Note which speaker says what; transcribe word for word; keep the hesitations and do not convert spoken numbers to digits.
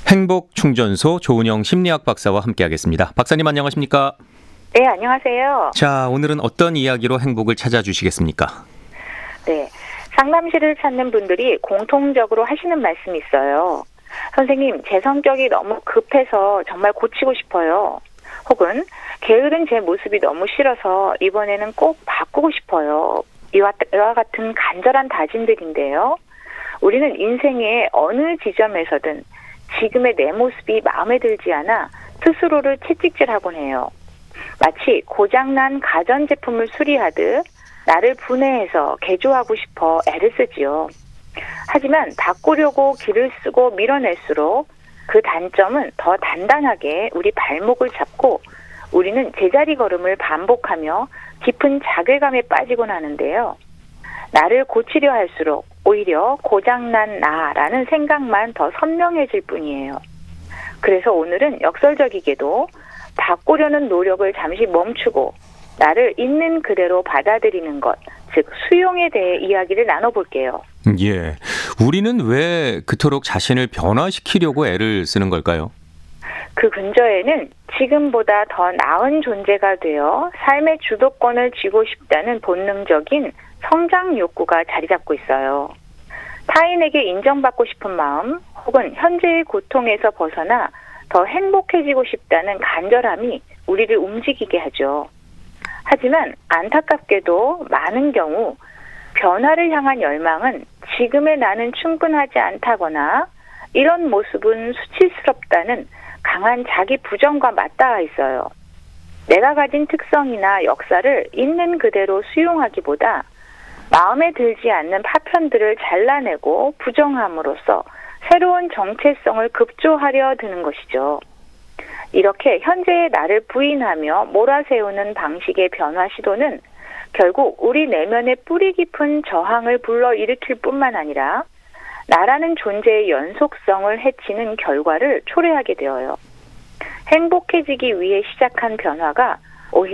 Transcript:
Speaker 1: 행복충전소 조은영 심리학 박사와 함께하겠습니다. 박사님 안녕하십니까?
Speaker 2: 네, 안녕하세요.
Speaker 1: 자, 오늘은 어떤 이야기로 행복을 찾아주시겠습니까?
Speaker 2: 네, 상담실을 찾는 분들이 공통적으로 하시는 말씀이 있어요. 선생님, 제 성격이 너무 급해서 정말 고치고 싶어요. 혹은 게으른 제 모습이 너무 싫어서 이번에는 꼭 바꾸고 싶어요. 이와, 이와 같은 간절한 다짐들인데요. 우리는 인생의 어느 지점에서든 지금의 내 모습이 마음에 들지 않아 스스로를 채찍질하곤 해요. 마치 고장난 가전제품을 수리하듯 나를 분해해서 개조하고 싶어 애를 쓰지요. 하지만 바꾸려고 기를 쓰고 밀어낼수록 그 단점은 더 단단하게 우리 발목을 잡고 우리는 제자리 걸음을 반복하며 깊은 자괴감에 빠지곤 하는데요. 나를 고치려 할수록 오히려 고장난 나라는 생각만 더 선명해질 뿐이에요. 그래서 오늘은 역설적이게도 바꾸려는 노력을 잠시 멈추고 나를 있는 그대로 받아들이는 것, 즉 수용에 대해 이야기를 나눠볼게요.
Speaker 1: 예, 우리는 왜 그토록 자신을 변화시키려고 애를 쓰는 걸까요?
Speaker 2: 그 근저에는 지금보다 더 나은 존재가 되어 삶의 주도권을 쥐고 싶다는 본능적인 성장 욕구가 자리 잡고 있어요. 타인에게 인정받고 싶은 마음 혹은 현재의 고통에서 벗어나 더 행복해지고 싶다는 간절함이 우리를 움직이게 하죠. 하지만 안타깝게도 많은 경우 변화를 향한 열망은 지금의 나는 충분하지 않다거나 이런 모습은 수치스럽다는 강한 자기 부정과 맞닿아 있어요. 내가 가진 특성이나 역사를 있는 그대로 수용하기보다 마음에 들지 않는 파편들을 잘라내고 부정함으로써 새로운 정체성을 급조하려 드는 것이죠. 이렇게 현재의 나를 부인하며 몰아세우는 방식의 변화 시도는 결국 우리 내면의 뿌리 깊은 저항을 불러일으킬 뿐만 아니라 나라는 존재의 연속성을 해치는 결과를 초래하게 되어요. 행복해지기 위해 시작한 변화가